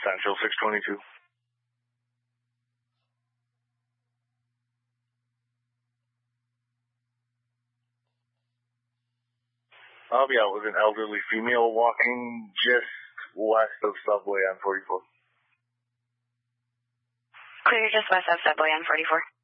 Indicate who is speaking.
Speaker 1: Central 622. Yeah, it was an elderly female walking just west of Subway on 44.
Speaker 2: Clear just west of Subway on 44.